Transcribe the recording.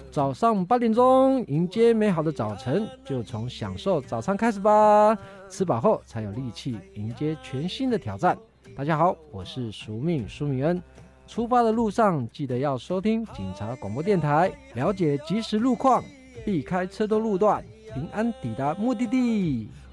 早上8点钟，迎接美好的早晨，就从享受早餐开始吧。吃饱后才有力气迎接全新的挑战。大家好，我是苏敏恩。出发的路上记得要收听警察广播电台，了解即时路况，避开车多路段，平安抵达目的地。